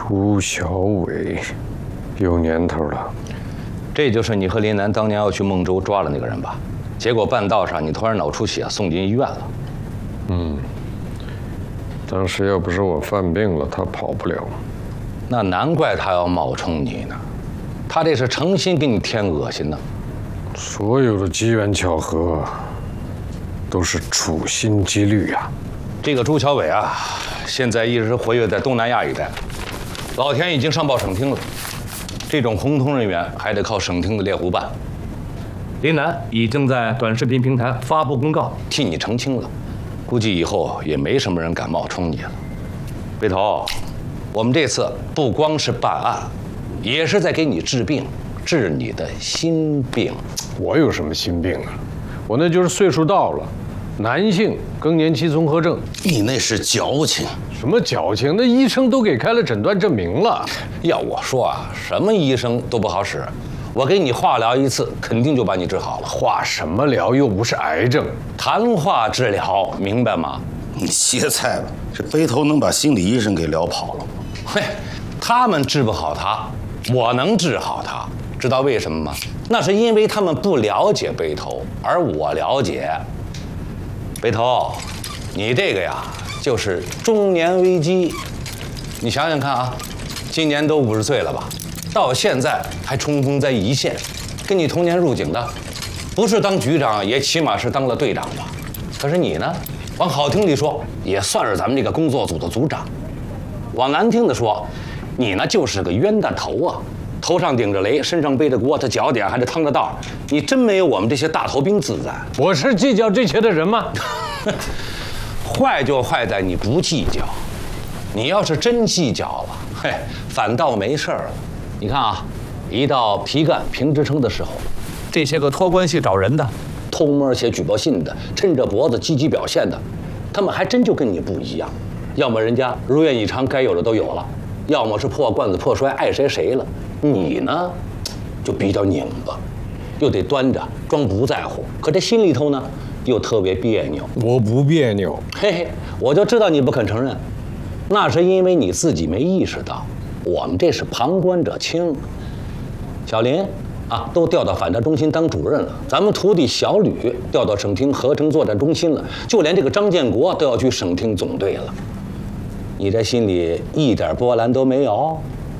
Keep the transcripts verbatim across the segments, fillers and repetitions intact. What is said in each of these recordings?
朱小伟，有年头了。 这就是你和林楠当年要去孟州抓的那个人吧？结果半道上你突然脑出血，送进医院了。 嗯，当时要不是我犯病了，他跑不了。 那难怪他要冒充你呢，他这是诚心给你添恶心呢。 所有的机缘巧合，都是处心积虑呀。 这个朱小伟啊，现在一直活跃在东南亚一带，老田已经上报省厅了。这种红通人员还得靠省厅的猎狐办。林楠已经在短视频平台发布公告，替你澄清了，估计以后也没什么人敢冒充你了。北头，我们这次不光是办案，也是在给你治病，治你的心病。 我有什么心病啊？我那就是岁数到了，男性更年期综合症。 你那是矫情。 什么矫情？那医生都给开了诊断证明了。 要我说啊，什么医生都不好使，我给你化疗一次，肯定就把你治好了。 化什么疗？又不是癌症， 谈话治疗，明白吗？ 你歇菜吧，这背头能把心理医生给聊跑了吗？ 嘿，他们治不好他，我能治好他，知道为什么吗？那是因为他们不了解背头，而我了解。背头，你这个呀，就是中年危机。你想想看啊，今年都五十岁了吧，到现在还冲锋在一线，跟你同年入警的，不是当局长，也起码是当了队长吧。可是你呢，往好听里说，也算是咱们这个工作组的组长；往难听的说，你呢就是个冤大头啊，头上顶着雷，身上背着锅，他脚底下还得趟着道，你真没有我们这些大头兵自在。 我是计较这些的人吗？ 坏就坏在你不计较，你要是真计较了，嘿，反倒没事儿了。你看啊，一到皮干评职称的时候，这些个托关系找人的，偷摸写举报信的，抻着脖子积极表现的，他们还真就跟你不一样。要么人家如愿以偿，该有的都有了；要么是破罐子破摔，爱谁谁了。你呢，就比较拧巴，又得端着装不在乎，可这心里头呢，又特别别扭。 我不别扭， 嘿嘿，我就知道你不肯承认，那是因为你自己没意识到，我们这是旁观者清。小林啊，都调到反诈中心当主任了，咱们徒弟小吕调到省厅合成作战中心了，就连这个张建国都要去省厅总队了。你这心里一点波澜都没有？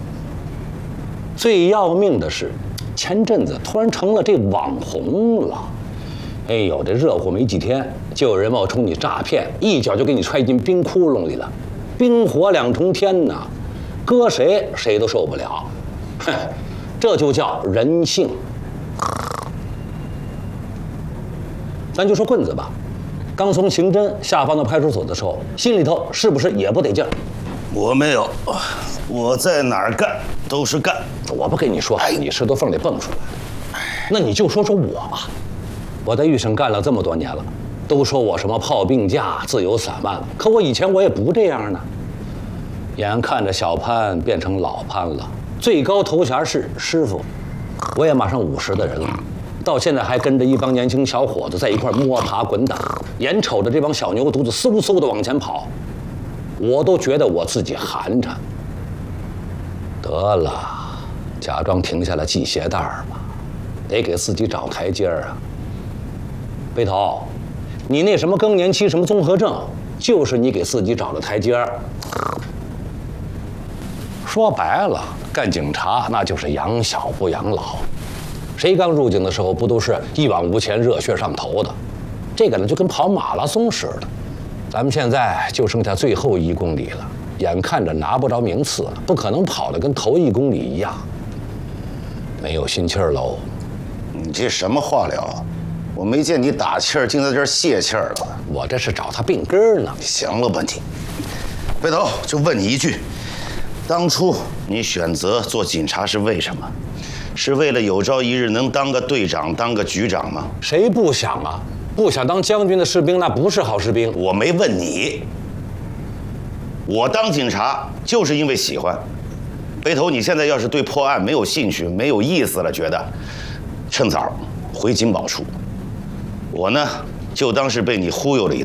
最要命的是，前阵子突然成了这网红了。哎呦，这热乎没几天，就有人冒充你诈骗，一脚就给你踹进冰窟窿里了，冰火两重天呐，搁谁谁都受不了。哼，这就叫人性。咱就说棍子吧，刚从刑侦下放到派出所的时候，心里头是不是也不得劲儿？ 我没有，我在哪儿干都是干。 我不跟你说，你石头缝里蹦出来。那你就说说我吧，我在豫省干了这么多年了，都说我什么炮兵架、自由散漫了，可我以前我也不这样呢。眼看着小潘变成老潘了，最高头衔是师傅，我也马上五十的人了，到现在还跟着一帮年轻小伙子在一块摸爬滚打，眼瞅着这帮小牛犊子嗖嗖的往前跑，我都觉得我自己寒碜。得了，假装停下来系鞋带儿吧，得给自己找台阶儿啊。背头，你那什么更年期什么综合症，就是你给自己找的台阶儿。说白了，干警察那就是养小不养老。谁刚入警的时候不都是一往无前、热血上头的？这个呢，就跟跑马拉松似的。咱们现在就剩下最后一公里了，眼看着拿不着名次了，不可能跑得跟头一公里一样，没有心气儿喽。 你这什么话聊啊？我没见你打气儿，竟在这儿泄气儿了。 我这是找他病根儿呢。 行了吧你，背头，就问你一句，当初你选择做警察是为什么？是为了有朝一日能当个队长、当个局长吗？ 谁不想啊？不想当将军的士兵，那不是好士兵。 我没问你。我当警察就是因为喜欢。背头，你现在要是对破案没有兴趣、没有意思了，觉得趁早回警保处。我呢，就当是被你忽悠了一